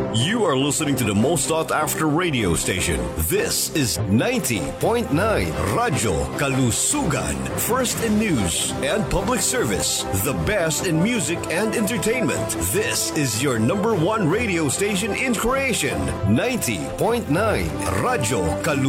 You are listening to the most sought after radio station. This is 90.9 Radyo Kalusugan. First in news and public service. The best in music and entertainment. This is your number one radio station in creation. 90.9 Radyo Kalusugan.